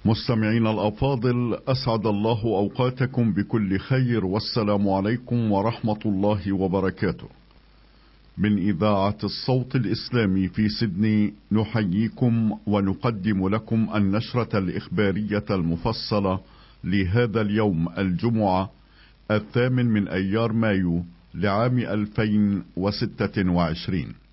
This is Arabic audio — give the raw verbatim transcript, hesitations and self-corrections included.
مستمعين الأفاضل، أسعد الله أوقاتكم بكل خير، والسلام عليكم ورحمة الله وبركاته. من إذاعة الصوت الإسلامي في سيدني نحييكم ونقدم لكم النشرة الإخبارية المفصلة لهذا اليوم الجمعة الثامن من أيار مايو لعام ألفين وستة وعشرين.